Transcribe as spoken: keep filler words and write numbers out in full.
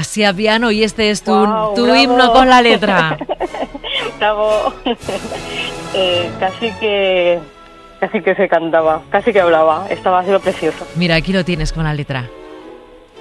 así a piano y este es tu, Wow, tu bravo. himno con la letra. Bravo. eh, casi que casi que se cantaba, casi que hablaba, estaba haciendo precioso. Mira, aquí lo tienes con la letra.